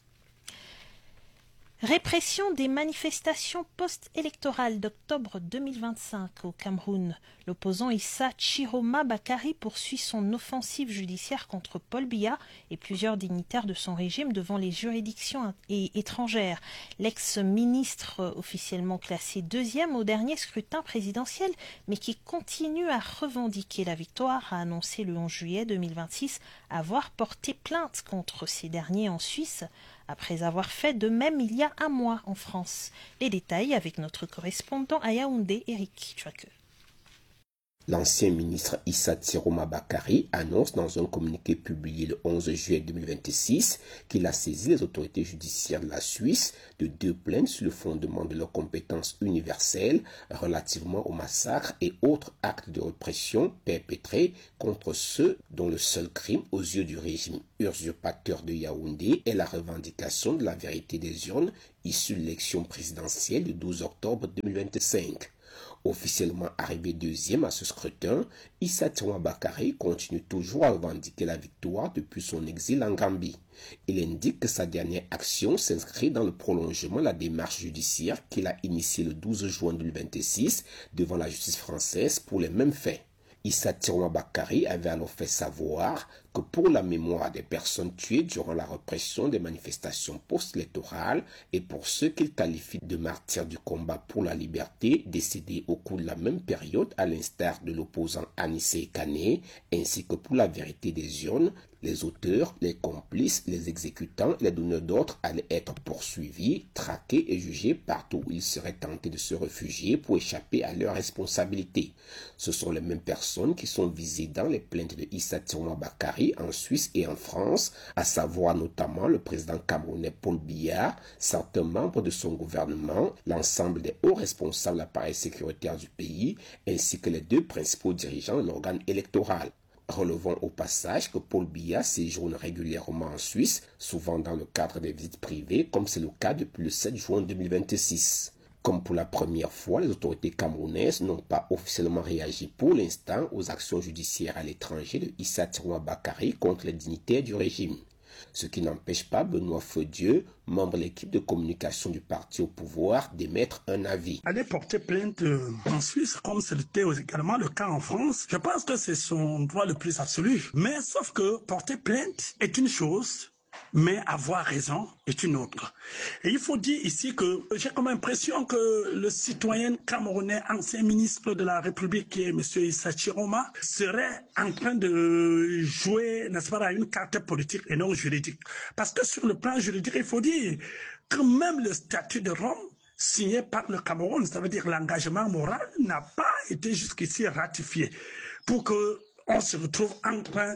Répression des manifestations post-électorales d'octobre 2025 au Cameroun. L'opposant Issa Chiroma Bakary poursuit son offensive judiciaire contre Paul Biya et plusieurs dignitaires de son régime devant les juridictions étrangères. L'ex-ministre, officiellement classé deuxième au dernier scrutin présidentiel, mais qui continue à revendiquer la victoire, a annoncé le 11 juillet 2026 avoir porté plainte contre ces derniers en Suisse, après avoir fait de même il y a un mois en France. Les détails avec notre correspondant à Yaoundé, Eric Chouake. L'ancien ministre Issa Chiroma Bakary annonce dans un communiqué publié le 11 juillet 2026 qu'il a saisi les autorités judiciaires de la Suisse de 2 plaintes sur le fondement de leurs compétences universelles relativement au massacre et autres actes de répression perpétrés contre ceux dont le seul crime aux yeux du régime usurpateur de Yaoundé est la revendication de la vérité des urnes issues de l'élection présidentielle du 12 octobre 2025. Officiellement arrivé deuxième à ce scrutin, Issa Chiroma Bakary continue toujours à revendiquer la victoire depuis son exil en Gambie. Il indique que sa dernière action s'inscrit dans le prolongement de la démarche judiciaire qu'il a initiée le 12 juin 2026 devant la justice française pour les mêmes faits. Issa Chiroma Bakary avait alors fait savoir que pour la mémoire des personnes tuées durant la répression des manifestations post-électorales et pour ceux qu'il qualifie de martyrs du combat pour la liberté décédés au cours de la même période à l'instar de l'opposant Anissé Kané, ainsi que pour la vérité des urnes, les auteurs, les complices, les exécutants et les donneurs d'ordre allaient être poursuivis, traqués et jugés partout où ils seraient tentés de se réfugier pour échapper à leurs responsabilités. Ce sont les mêmes personnes qui sont visées dans les plaintes de Issa Chiroma Bakary en Suisse et en France, à savoir notamment le président camerounais Paul Biya, certains membres de son gouvernement, l'ensemble des hauts responsables de l'appareil sécuritaire du pays, ainsi que les 2 principaux dirigeants de l'organe électoral. Relevons au passage que Paul Biya séjourne régulièrement en Suisse, souvent dans le cadre des visites privées, comme c'est le cas depuis le 7 juin 2026. Comme pour la première fois, les autorités camerounaises n'ont pas officiellement réagi pour l'instant aux actions judiciaires à l'étranger de Issa Chiroma Bakary contre les dignitaires du régime. Ce qui n'empêche pas Benoît Feudieu, membre de l'équipe de communication du parti au pouvoir, d'émettre un avis. Aller porter plainte en Suisse, comme c'était également le cas en France, je pense que c'est son droit le plus absolu. Mais sauf que porter plainte est une chose, mais avoir raison est une autre. Et il faut dire ici que j'ai comme impression que le citoyen camerounais, ancien ministre de la République, qui est M. Issa Chiroma, serait en train de jouer, n'est-ce pas, à une carte politique et non juridique. Parce que sur le plan juridique, il faut dire que même le statut de Rome, signé par le Cameroun, ça veut dire l'engagement moral, n'a pas été jusqu'ici ratifié. Pour que on se retrouve en train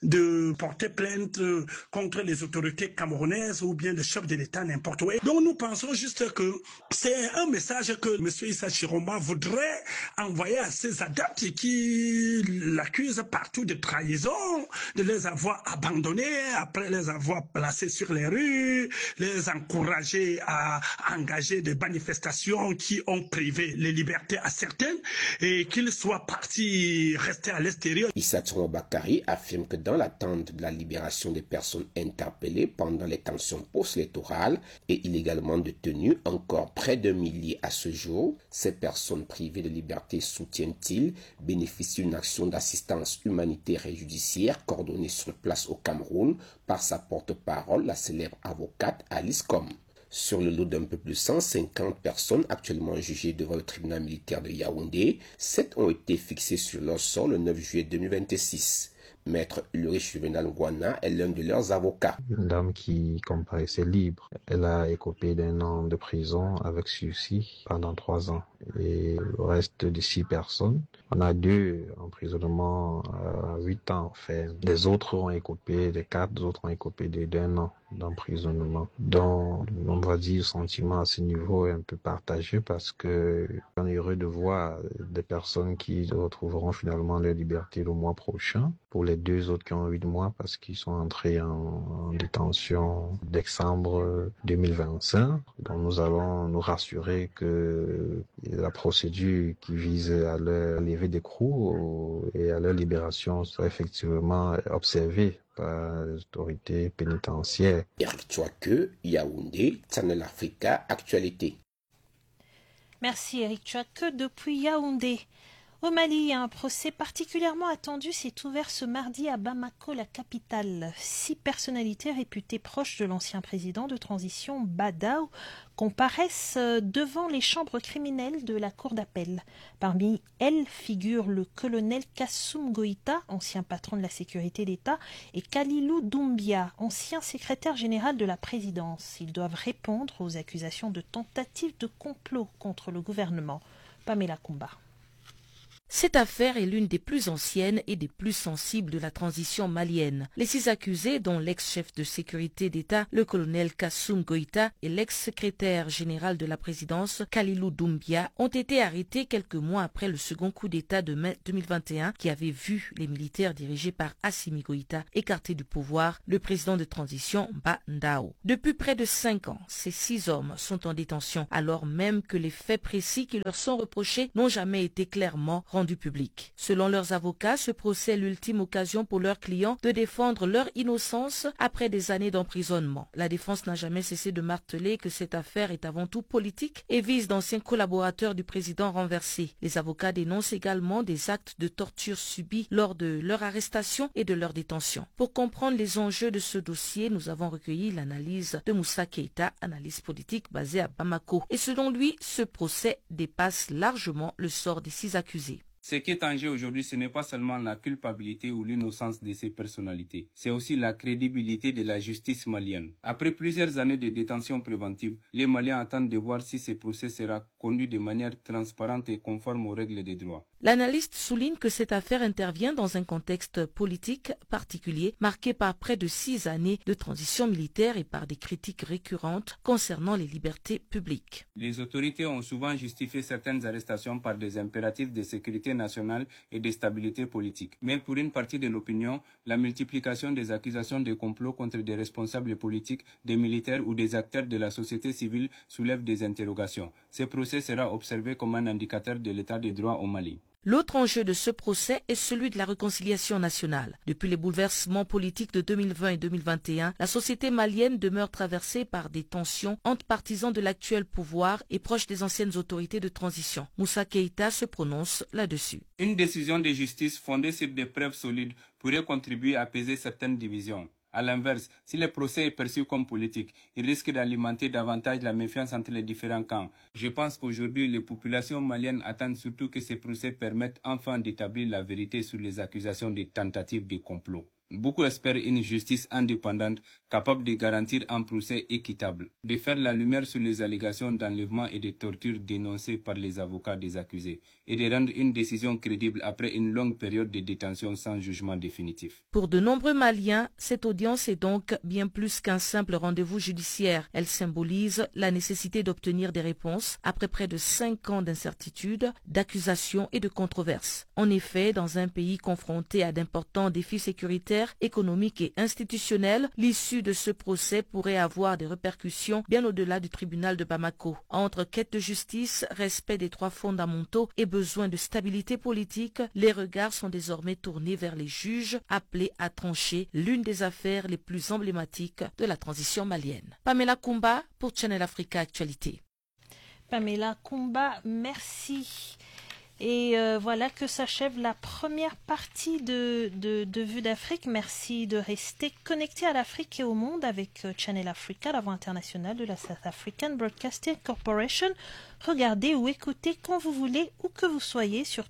de porter plainte contre les autorités camerounaises ou bien le chef de l'État n'importe où. Donc nous pensons juste que c'est un message que M. Issa Chiroma voudrait envoyer à ses adeptes qui l'accusent partout de trahison, de les avoir abandonnés, après les avoir placés sur les rues, les encourager à engager des manifestations qui ont privé les libertés à certaines et qu'ils soient partis rester à l'extérieur. Issa Chiroma Bakary affirme que dans l'attente de la libération des personnes interpellées pendant les tensions post-électorales et illégalement détenues, encore près d'1 millier à ce jour, ces personnes privées de liberté, soutiennent-ils, bénéficient d'une action d'assistance humanitaire et judiciaire coordonnée sur place au Cameroun par sa porte-parole, la célèbre avocate Alice Com. Sur le lot d'un peu plus de 150 personnes actuellement jugées devant le tribunal militaire de Yaoundé, 7 ont été fixées sur leur sort le 9 juillet 2026. Maître Ulrich Juvenal Ngwana est l'un de leurs avocats. Une dame qui comparaissait libre. Elle a écopé d'1 an de prison avec sursis pendant 3 ans. Et le reste de 6 personnes, on a 2 emprisonnements à 8 ans. Enfin, les autres ont écopé, les 4 autres ont écopé d'1 an. d'emprisonnement. Donc, on va dire, le sentiment à ce niveau est un peu partagé parce que on est heureux de voir des personnes qui retrouveront finalement leur liberté le mois prochain. Pour les 2 autres qui ont 8 mois parce qu'ils sont entrés en détention décembre 2025. Donc, nous allons nous rassurer que la procédure qui vise à leur lever d'écrou et à leur libération soit effectivement observée par les autorités pénitentiaires. Eric Chouake, Yaoundé, Channel Africa, Actualité. Merci Eric Chouake depuis Yaoundé. Au Mali, un procès particulièrement attendu s'est ouvert ce mardi à Bamako, la capitale. 6 personnalités réputées proches de l'ancien président de transition Badaou comparaissent devant les chambres criminelles de la cour d'appel. Parmi elles figurent le colonel Kassoum Goïta, ancien patron de la sécurité d'État, et Kalilou Doumbia, ancien secrétaire général de la présidence. Ils doivent répondre aux accusations de tentative de complot contre le gouvernement. Pamela Kumba. Cette affaire est l'une des plus anciennes et des plus sensibles de la transition malienne. Les 6 accusés, dont l'ex-chef de sécurité d'État, le colonel Kassoum Goïta, et l'ex-secrétaire général de la présidence, Kalilou Doumbia, ont été arrêtés quelques mois après le second coup d'État de mai 2021 qui avait vu les militaires dirigés par Assimi Goïta écarter du pouvoir le président de transition Bandao. Depuis près de 5 ans, ces 6 hommes sont en détention alors même que les faits précis qui leur sont reprochés n'ont jamais été clairement rendus public. Selon leurs avocats, ce procès est l'ultime occasion pour leurs clients de défendre leur innocence après des années d'emprisonnement. La défense n'a jamais cessé de marteler que cette affaire est avant tout politique et vise d'anciens collaborateurs du président renversé. Les avocats dénoncent également des actes de torture subis lors de leur arrestation et de leur détention. Pour comprendre les enjeux de ce dossier, nous avons recueilli l'analyse de Moussa Keïta, analyste politique basé à Bamako. Et selon lui, ce procès dépasse largement le sort des 6 accusés. Ce qui est en jeu aujourd'hui, ce n'est pas seulement la culpabilité ou l'innocence de ces personnalités, c'est aussi la crédibilité de la justice malienne. Après plusieurs années de détention préventive, les Maliens attendent de voir si ce procès sera conduit de manière transparente et conforme aux règles des droits. L'analyste souligne que cette affaire intervient dans un contexte politique particulier, marqué par près de 6 années de transition militaire et par des critiques récurrentes concernant les libertés publiques. Les autorités ont souvent justifié certaines arrestations par des impératifs de sécurité nationale et de stabilité politique. Mais pour une partie de l'opinion, la multiplication des accusations de complot contre des responsables politiques, des militaires ou des acteurs de la société civile soulève des interrogations. Ce procès sera observé comme un indicateur de l'état des droits au Mali. L'autre enjeu de ce procès est celui de la réconciliation nationale. Depuis les bouleversements politiques de 2020 et 2021, la société malienne demeure traversée par des tensions entre partisans de l'actuel pouvoir et proches des anciennes autorités de transition. Moussa Keïta se prononce là-dessus. Une décision de justice fondée sur des preuves solides pourrait contribuer à apaiser certaines divisions. À l'inverse, si le procès est perçu comme politique, il risque d'alimenter davantage la méfiance entre les différents camps. Je pense qu'aujourd'hui, les populations maliennes attendent surtout que ces procès permettent enfin d'établir la vérité sur les accusations de tentatives de complot. Beaucoup espèrent une justice indépendante capable de garantir un procès équitable, de faire la lumière sur les allégations d'enlèvement et de torture dénoncées par les avocats des accusés et de rendre une décision crédible après une longue période de détention sans jugement définitif. Pour de nombreux Maliens, cette audience est donc bien plus qu'un simple rendez-vous judiciaire. Elle symbolise la nécessité d'obtenir des réponses après près de 5 ans d'incertitude, d'accusations et de controverses. En effet, dans un pays confronté à d'importants défis sécuritaires, économiques et institutionnels, l'issue de ce procès pourrait avoir des répercussions bien au-delà du tribunal de Bamako. Entre quête de justice, respect des droits fondamentaux et besoin de stabilité politique, les regards sont désormais tournés vers les juges appelés à trancher l'une des affaires les plus emblématiques de la transition malienne. Pamela Kumba pour Channel Africa Actualité. Pamela Kumba, merci. Et voilà que s'achève la première partie de Vue d'Afrique. Merci de rester connecté à l'Afrique et au monde avec Channel Africa, la voix internationale de la South African Broadcasting Corporation. regarder ou écouter quand vous voulez, où que vous soyez, sur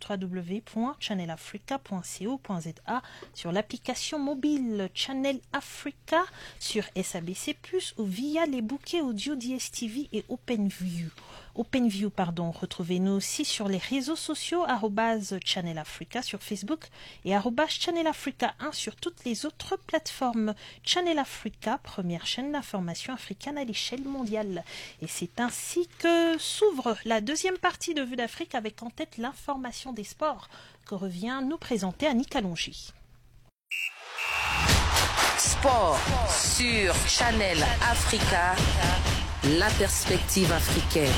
www.channelafrica.co.za, sur l'application mobile Channel Africa, sur SABC+, ou via les bouquets audio DSTV et OpenView. Retrouvez-nous aussi sur les réseaux sociaux @Channel Africa sur Facebook et @Channel Africa 1 sur toutes les autres plateformes. Channel Africa, première chaîne d'information africaine à l'échelle mondiale. Et c'est ainsi que s'ouvre la deuxième partie de Vue d'Afrique avec en tête l'information des sports que revient nous présenter Annie Kalonji. Sport sur Channel Africa, la perspective africaine.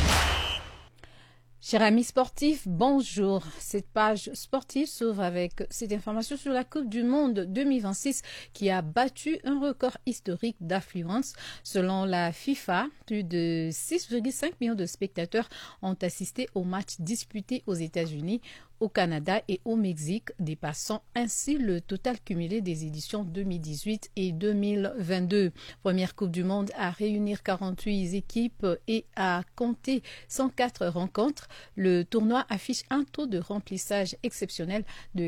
Chers amis sportifs, bonjour. Cette page sportive s'ouvre avec cette information sur la Coupe du Monde 2026 qui a battu un record historique d'affluence. Selon la FIFA, plus de 6,5 millions de spectateurs ont assisté aux matchs disputés aux États-Unis, au Canada et au Mexique, dépassant ainsi le total cumulé des éditions 2018 et 2022. Première Coupe du Monde à réunir 48 équipes et à compter 104 rencontres. Le tournoi affiche un taux de remplissage exceptionnel de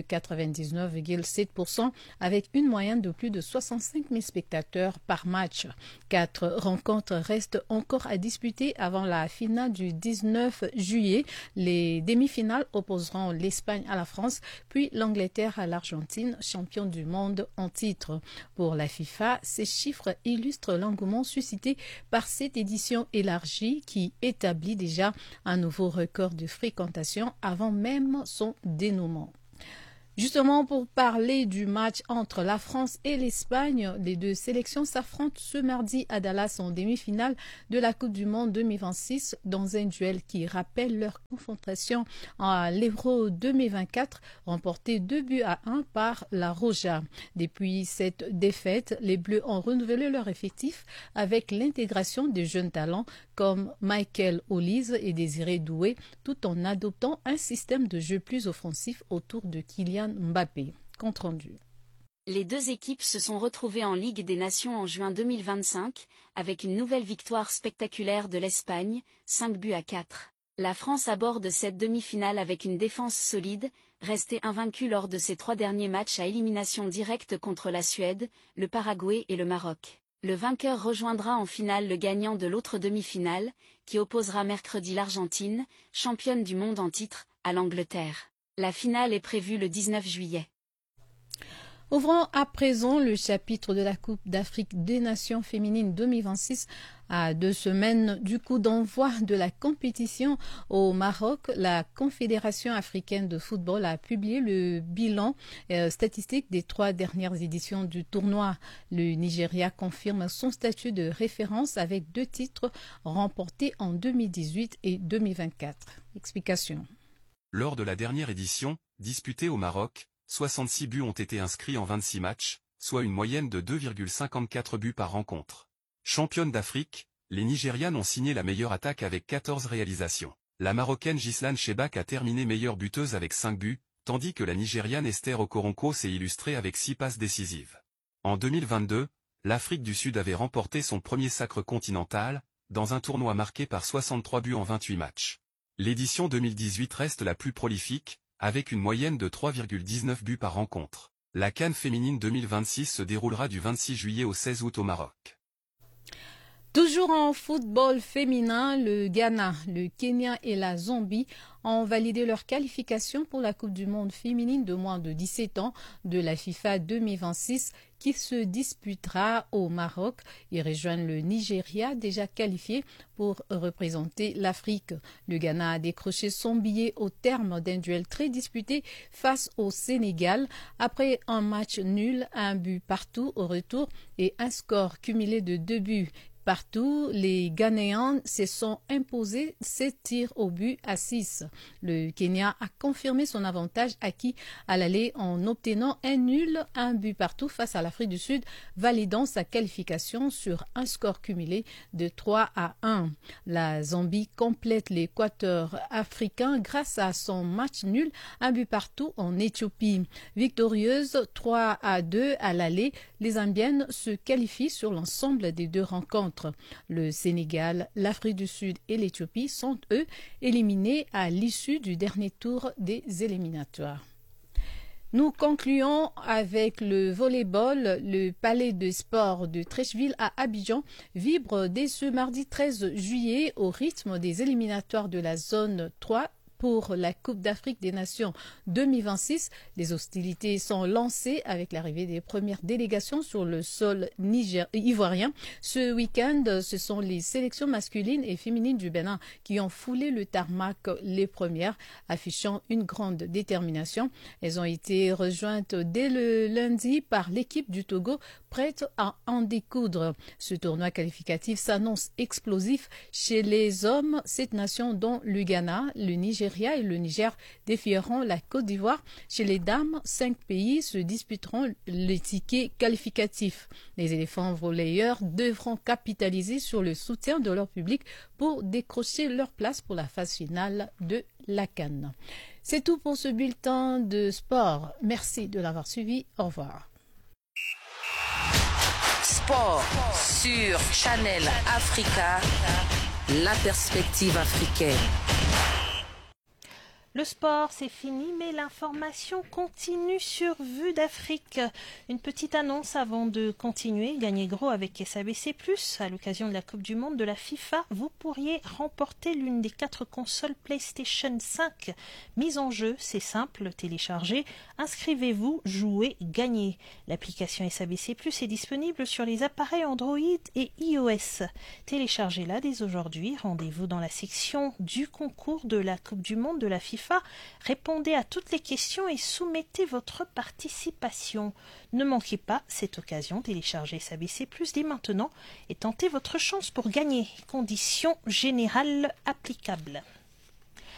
99,7% avec une moyenne de plus de 65 000 spectateurs par match. 4 rencontres restent encore à disputer avant la finale du 19 juillet. Les demi-finales opposeront l'Espagne à la France, puis l'Angleterre à l'Argentine, champion du monde en titre. Pour la FIFA, ces chiffres illustrent l'engouement suscité par cette édition élargie qui établit déjà un nouveau record de fréquentation avant même son dénouement. Justement, pour parler du match entre la France et l'Espagne, les deux sélections s'affrontent ce mardi à Dallas en demi-finale de la Coupe du Monde 2026 dans un duel qui rappelle leur confrontation à l'Euro 2024 remporté 2-1 par la Roja. Depuis cette défaite, les Bleus ont renouvelé leur effectif avec l'intégration des jeunes talents comme Michael Olise et Désiré Doué, tout en adoptant un système de jeu plus offensif autour de Kylian Mbappé. Compte rendu. Les deux équipes se sont retrouvées en Ligue des Nations en juin 2025, avec une nouvelle victoire spectaculaire de l'Espagne, 5-4. La France aborde cette demi-finale avec une défense solide, restée invaincue lors de ses 3 derniers matchs à élimination directe contre la Suède, le Paraguay et le Maroc. Le vainqueur rejoindra en finale le gagnant de l'autre demi-finale, qui opposera mercredi l'Argentine, championne du monde en titre, à l'Angleterre. La finale est prévue le 19 juillet. Ouvrons à présent le chapitre de la Coupe d'Afrique des Nations féminines 2026. À 2 semaines du coup d'envoi de la compétition au Maroc, la Confédération africaine de football a publié le bilan statistique des 3 dernières éditions du tournoi. Le Nigeria confirme son statut de référence avec 2 titres remportés en 2018 et 2024. Explication. Lors de la dernière édition, disputée au Maroc, 66 buts ont été inscrits en 26 matchs, soit une moyenne de 2,54 buts par rencontre. Championne d'Afrique, les Nigérianes ont signé la meilleure attaque avec 14 réalisations. La Marocaine Ghislaine Chebak a terminé meilleure buteuse avec 5 buts, tandis que la Nigériane Esther Okoronko s'est illustrée avec 6 passes décisives. En 2022, l'Afrique du Sud avait remporté son premier sacre continental, dans un tournoi marqué par 63 buts en 28 matchs. L'édition 2018 reste la plus prolifique, avec une moyenne de 3,19 buts par rencontre. La CAN féminine 2026 se déroulera du 26 juillet au 16 août au Maroc. Toujours en football féminin, le Ghana, le Kenya et la Zambie ont validé leur qualification pour la Coupe du Monde féminine de moins de 17 ans de la FIFA 2026 qui se disputera au Maroc et rejoignent le Nigeria déjà qualifié pour représenter l'Afrique. Le Ghana a décroché son billet au terme d'un duel très disputé face au Sénégal après un match nul, un but partout au retour et un score cumulé de 2 buts. Partout, les Ghanéens se sont imposés 7 tirs au but à 6. Le Kenya a confirmé son avantage acquis à l'aller en obtenant un nul, un but partout face à l'Afrique du Sud, validant sa qualification sur un score cumulé de 3-1. La Zambie complète l'équateur africain grâce à son match nul, un but partout en Éthiopie. Victorieuse 3-2 à l'aller, les Zambiennes se qualifient sur l'ensemble des 2 rencontres. Le Sénégal, l'Afrique du Sud et l'Éthiopie sont, eux, éliminés à l'issue du dernier tour des éliminatoires. Nous concluons avec le volleyball. Le palais de sport de Treichville à Abidjan vibre dès ce mardi 13 juillet au rythme des éliminatoires de la zone 3 pour la Coupe d'Afrique des Nations 2026. Les hostilités sont lancées avec l'arrivée des premières délégations sur le sol ivoirien. Ce week-end, ce sont les sélections masculines et féminines du Bénin qui ont foulé le tarmac, les premières, affichant une grande détermination. Elles ont été rejointes dès le lundi par l'équipe du Togo, prête à en découdre. Ce tournoi qualificatif s'annonce explosif. Chez les hommes, 7 nations dont le Ghana, le Nigeria et le Niger défieront la Côte d'Ivoire. Chez les dames, 5 pays se disputeront les tickets qualificatifs. Les éléphants volleyeurs devront capitaliser sur le soutien de leur public pour décrocher leur place pour la phase finale de la CAN. C'est tout pour ce bulletin de sport. Merci de l'avoir suivi. Au revoir. Sport sur Channel Africa, la perspective africaine. Le sport, c'est fini, mais l'information continue sur Vue d'Afrique. Une petite annonce avant de continuer. Gagnez gros avec SABC+. À l'occasion de la Coupe du Monde de la FIFA, vous pourriez remporter l'une des 4 consoles PlayStation 5. Mise en jeu, c'est simple, téléchargez, inscrivez-vous, jouez, gagnez. L'application SABC+, est disponible sur les appareils Android et iOS. Téléchargez-la dès aujourd'hui. Rendez-vous dans la section du concours de la Coupe du Monde de la FIFA. Répondez à toutes les questions et soumettez votre participation. Ne manquez pas cette occasion, téléchargez SABC+ dès maintenant et tentez votre chance pour gagner. Conditions générales applicables.